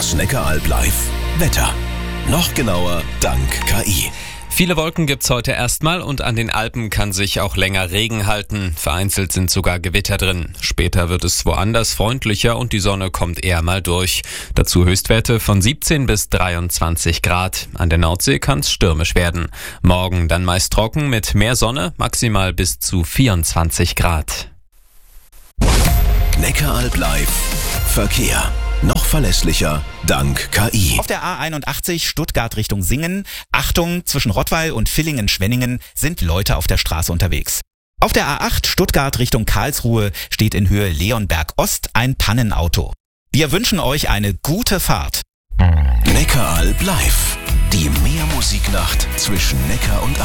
Das Neckaralb live. Wetter. Noch genauer dank KI. Viele Wolken gibt's heute erstmal und an den Alpen kann sich auch länger Regen halten. Vereinzelt sind sogar Gewitter drin. Später wird es woanders freundlicher und die Sonne kommt eher mal durch. Dazu Höchstwerte von 17 bis 23 Grad. An der Nordsee kann's stürmisch werden. Morgen dann meist trocken mit mehr Sonne, maximal bis zu 24 Grad. Neckaralb live. Verkehr. Noch verlässlicher dank KI. Auf der A81 Stuttgart Richtung Singen. Achtung, zwischen Rottweil und Villingen-Schwenningen sind Leute auf der Straße unterwegs. Auf der A8 Stuttgart Richtung Karlsruhe steht in Höhe Leonberg Ost ein Pannenauto. Wir wünschen euch eine gute Fahrt. Neckaralb live. Die Meermusiknacht zwischen Neckar und